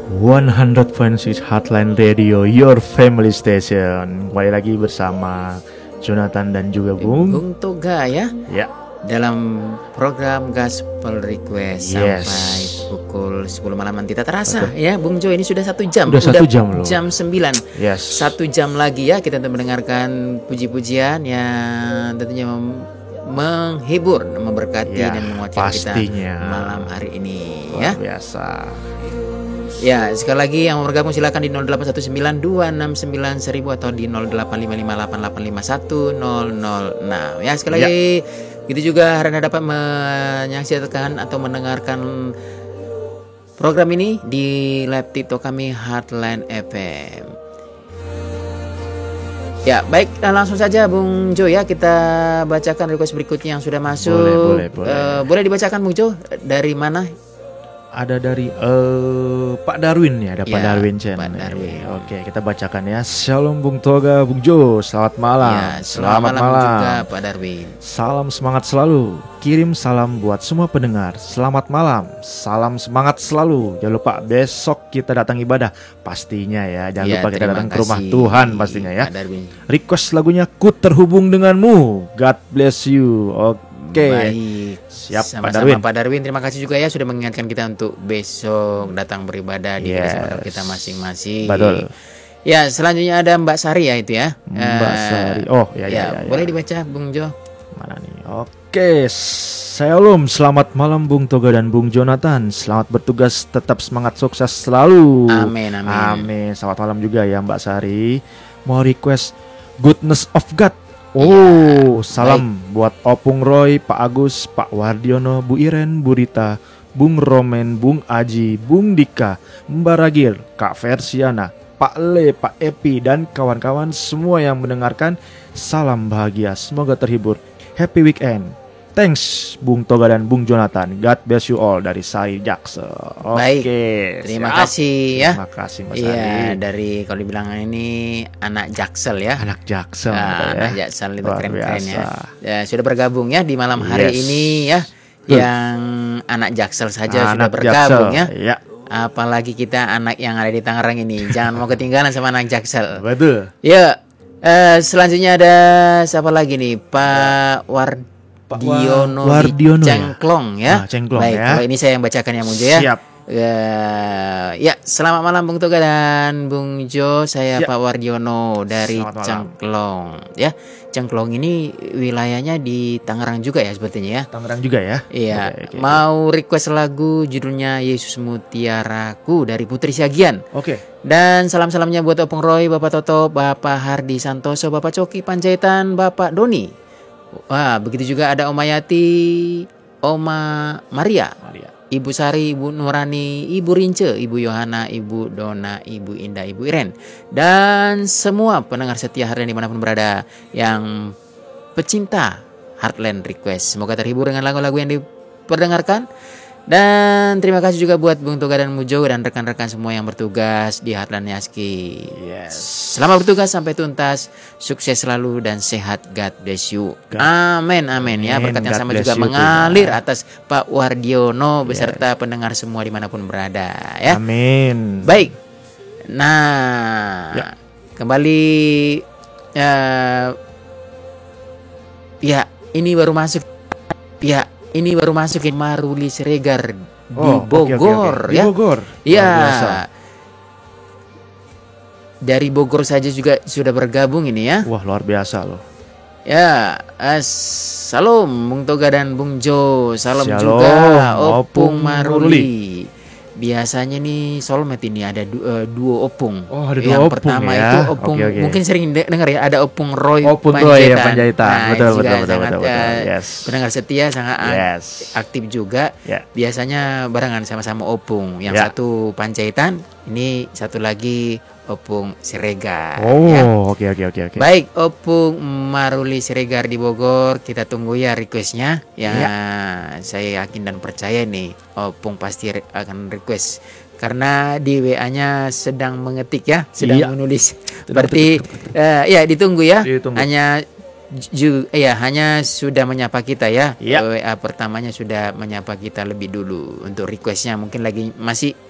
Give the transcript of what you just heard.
100.6 Heartline Radio, your family station. Kembali lagi bersama Jonathan dan juga Bung Toga ya. Ya. Dalam program Gospel Request sampai pukul 10 malam nanti tak terasa. Betul. Ya Bung Jo, ini sudah 1 jam. Udah 1 jam loh. Jam 9. Yes. 1 jam lagi ya kita untuk mendengarkan puji-pujian yang tentunya menghibur, memberkati dan menguatkan kita malam hari ini. Luar biasa. Ya, sekali lagi yang mau bergabung silakan di 0819269000 atau di 0855885100. Ya, sekali lagi gitu juga Anda dapat menyaksikan atau mendengarkan program ini di live TikTok kami Heartline FM. Ya, baik, langsung saja Bung Jo ya, kita bacakan request berikutnya yang sudah masuk. Boleh dibacakan Bung Jo, dari mana? Ada dari Pak Darwin ya, ada Pak Darwin Chen. Pak Darwin. Oke, kita bacakan ya. Shalom Bung Toga, Bung Jo, selamat malam. Ya, selamat malam juga Pak Darwin. Salam semangat selalu. Kirim salam buat semua pendengar. Selamat malam. Salam semangat selalu. Jangan lupa besok kita datang ibadah pastinya ya. Jangan lupa kita datang ke rumah Tuhan pastinya ya. Request lagunya Ku Terhubung Denganmu. God bless you. Oke. Baik. Siap, sama-sama Pak Darwin. Terima kasih juga ya sudah mengingatkan kita untuk besok datang beribadah di gereja kita masing-masing. Betul. Ya, selanjutnya ada Mbak Sari ya itu ya. Mbak Sari. Oh, ya. Boleh dibaca Bung Jo. Mana nih? Oke. Shalom, selamat malam Bung Toga dan Bung Jonathan. Selamat bertugas, tetap semangat, sukses selalu. Amin, amin. Amin. Selamat malam juga ya Mbak Sari. Mau request Goodness of God. Salam buat Opung Roy, Pak Agus, Pak Wardiono, Bu Iren, Bu Rita, Bung Romen, Bung Aji, Bung Dika, Mbak Ragil, Kak Versiana, Pak Le, Pak Epi, dan kawan-kawan semua yang mendengarkan. Salam bahagia, semoga terhibur. Happy weekend. Thanks Bung Toga dan Bung Jonathan. God bless you all, dari Sari Jaksel. Baik, terima kasih ya. Terima kasih Mas Sari. Iya, dari kalau dibilang ini anak Jaksel ya. Anak Jaksel. Anak Jaksel itu keren-keren ya. Sudah bergabung ya di malam hari ini ya. Yang anak Jaksel saja sudah bergabung ya. Apalagi kita anak yang ada di Tangerang ini. Jangan mau ketinggalan sama anak Jaksel. Betul. Ya. Selanjutnya ada siapa lagi nih? Pak Wardiono Cengklong ya. Cengklong. Baik, kalau ini saya yang bacakan ya Bung Jo ya. Siap. Ya, selamat malam Bung Toga dan Bung Jo. Saya Pak Wardiono dari Cengklong ya. Cengklong ini wilayahnya di Tangerang juga ya sepertinya ya. Tangerang juga ya. Iya. Okay. Mau request lagu judulnya Yesus Mutiaraku dari Putri Siagian. Oke. Dan salam-salamnya buat Opung Roy, Bapak Toto, Bapak Hardi Santoso, Bapak Coki Panjaitan, Bapak Doni. Wah, begitu juga ada Oma Yati, Oma Maria, Ibu Sari, Ibu Nurani, Ibu Rince, Ibu Yohana, Ibu Dona, Ibu Indah, Ibu Iren, dan semua pendengar setia Heartland dimanapun berada yang pecinta Heartland Request. Semoga terhibur dengan lagu-lagu yang diperdengarkan. Dan terima kasih juga buat Bung Toga dan Mujo dan rekan-rekan semua yang bertugas di Heartland Yaski. Selamat bertugas sampai tuntas, sukses selalu dan sehat. God bless you. Amin, amin ya. Berkat yang sama juga mengalir atas Pak Wardiono beserta pendengar semua dimanapun berada ya. Amin. Baik. Nah, kembali ini baru masuk. Ini baru masuk Maruli Siregar di Bogor ya. Di Bogor. Ya. Dari Bogor saja juga sudah bergabung ini ya. Wah, luar biasa loh. Ya, salam Bung Toga dan Bung Jo. Salam juga Opung Maruli. Biasanya nih soulmate ini ada duo opung. Oh, ada yang opung pertama ya. Itu opung, mungkin sering dengar ya, ada Opung Roy Panjaitan. Nah, betul. Yes. Pendengar setia sangat aktif juga. Biasanya barengan sama-sama opung. Yang satu Panjaitan, ini satu lagi Opung Siregar. Oke. Baik, Opung Maruli Siregar di Bogor, kita tunggu ya requestnya. Saya yakin dan percaya nih Opung pasti akan request karena di WA-nya sedang mengetik ya, sedang menulis. Berarti ditunggu ya. Hanya sudah menyapa kita ya. WA pertamanya sudah menyapa kita lebih dulu untuk requestnya, mungkin lagi masih